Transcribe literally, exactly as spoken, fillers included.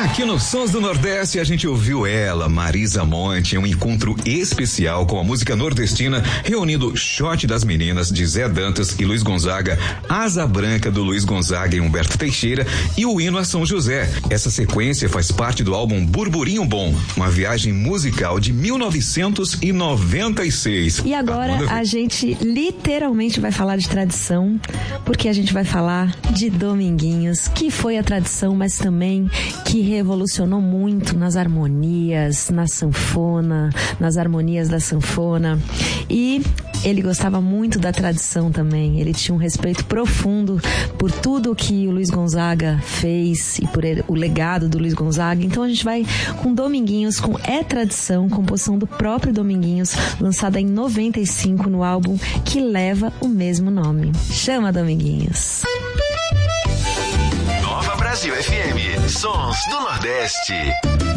Aqui no Sons do Nordeste a gente ouviu ela, Marisa Monte, em um encontro especial com a música nordestina, reunindo Shot das Meninas de Zé Dantas e Luiz Gonzaga, Asa Branca do Luiz Gonzaga e Humberto Teixeira e o hino a São José. Essa sequência faz parte do álbum Burburinho Bom, uma viagem musical de mil novecentos e noventa e seis. E agora a gente literalmente vai falar de tradição, porque a gente vai falar de Dominguinhos, que foi a tradição, mas também que revolucionou muito nas harmonias, na sanfona, nas harmonias da sanfona. E ele gostava muito da tradição também. Ele tinha um respeito profundo por tudo que o Luiz Gonzaga fez e por ele, o legado do Luiz Gonzaga. Então a gente vai com Dominguinhos, com É Tradição, composição do próprio Dominguinhos, lançada em noventa e cinco no álbum que leva o mesmo nome. Chama, Dominguinhos. Nova Brasil F M, Sons do Nordeste.